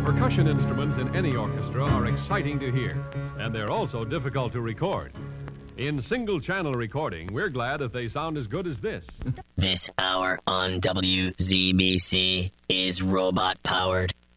Percussion instruments in any orchestra are exciting to hear, and they're also difficult to record. In single-channel recording, we're glad if they sound as good as this. This hour on WZBC is robot-powered.